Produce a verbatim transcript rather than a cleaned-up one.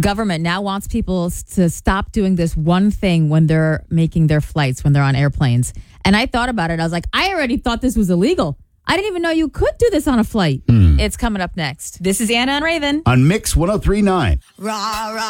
government now wants people to stop doing this one thing when they're making their flights, when they're on airplanes. And I thought about it. I was like, I already thought this was illegal. I didn't even know you could do this on a flight. Mm. It's coming up next. This is Anna and Raven on Mix one oh three point nine. Rah, rah.